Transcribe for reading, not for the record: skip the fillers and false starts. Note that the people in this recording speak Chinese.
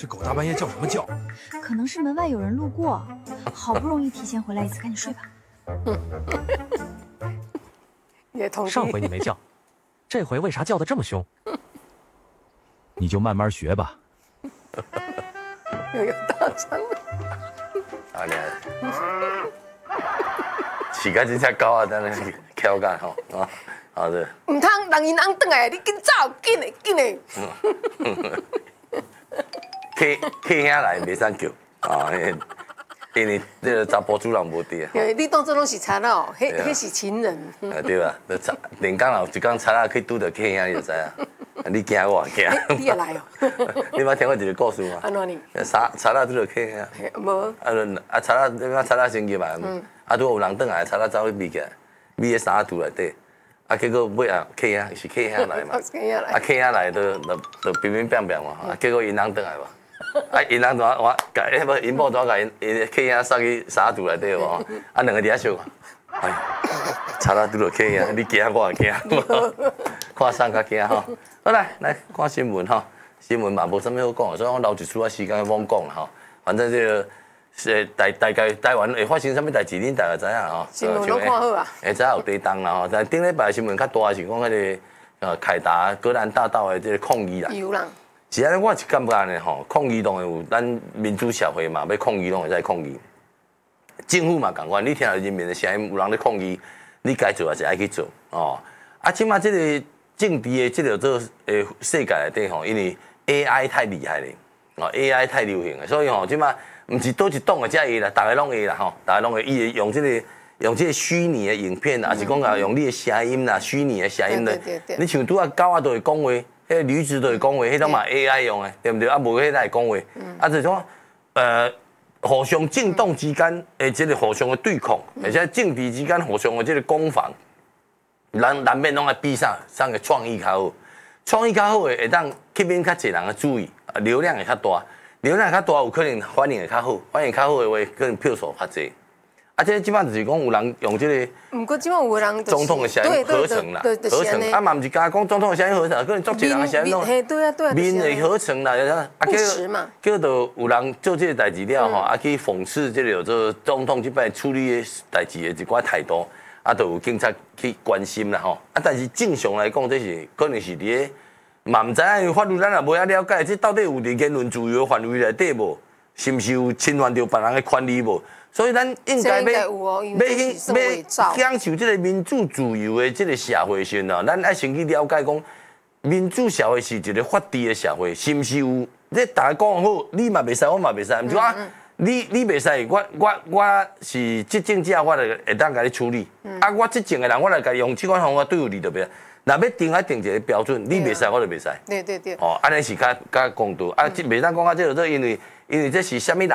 这狗大半夜叫什么叫？ 可能是门外有人路过，好不容易提前回来一次，赶紧睡吧。 也同意。 上回你没叫，这回为啥叫的这么凶？ 你就慢慢学吧。 又有大张了。 啊，时间真正到啊，等下翘干吼啊，好的。 唔通人因翁转来，你紧走，紧的，紧的。 客兄来袂使叫啊，因为这个查甫主人无伫啊。 你当做拢是賊哦，迄是情人。 啊对啊，连讲有一讲賊仔去拄着客兄，你就知啊。你惊我也惊。 你也来哦。 你捌听过一个故事吗？ 安怎呢？ 賊仔拄着客兄。 无。 賊仔，你讲賊仔先入来，拄有人转来，賊仔走去秘起来，秘喺衫肚内底。结果尾啊，客兄是客兄来嘛。客兄来就乒乒乓乓嘛，结果因翁转来嘛。因翁我因某怎甲因客兄送去衫肚内底无？两个伫遐笑。哎，賊仔拄着客兄，你惊我也惊。看送较惊吼。好来看新闻吼，新闻嘛无啥物好讲，所以我留一撮仔时间去讲啦吼。反正这个大概台湾会发生啥物代志，恁大概知影吼。 新闻都看好啊。 会知有地动啦吼，但顶礼拜新闻较大是讲迄个凯达格兰大道的这个抗议啦。 有啦。 是安尼，我是感觉安尼吼，抗议拢会有咱民主社会嘛，要抗议拢会使抗议。政府嘛共款，你听到人民的声音，有人咧抗议，你该做也是爱去做哦。即马即个政治的即个做世界内底吼，因为 AI 太厉害咧，哦 AI 太流行了，所以吼即马毋是倒一党的才会啦，大家拢会啦吼，大家拢会伊会用即个虚拟的影片啊，还是讲啊用你的声音啦，虚拟的声音咧，你像拄啊狗仔都会讲话，迄个驴子都会讲话，迄种嘛 AI 用的，对毋对？啊无迄来讲话，就是说互相政党之间的即个互相的对抗，而且政治之间互相的即个攻防。难免拢爱比啥个创意较好，创意较好的会当吸引较侪人的注意，流量会较大，流量较大有可能反应会较好，反应较好的话可能票数较侪。这基本上就是讲有人用这个， 不过基本有人总统的声音合成啦，合成嘛，毋是讲总统的声音合成，可能足侪人的声音拢面的合成啦，叫做有人做这个代志了吼，去讽刺这个有做总统这摆处理的代志的一寡态度。就有警察去关心啦吼，但是正常来讲，这是可能是伫个，嘛毋知影法律咱也无遐了解，这到底有伫言论自由的范围内底无？是毋是有侵犯到别人的权利无？所以咱应该要享受这个民主自由的这个社会先哦，咱爱先去了解讲，民主社会是一个法治的社会，是毋是有？这大家讲好，你嘛袂使，我嘛袂使，毋是讲。你袂使，我是执政者，我就会当甲你处理。我执政的人，我来甲用这款方法对付你就袂。若要定一个标准，你袂使，我就袂使。 对。 安尼是较公道。袂当讲这因为这是啥物人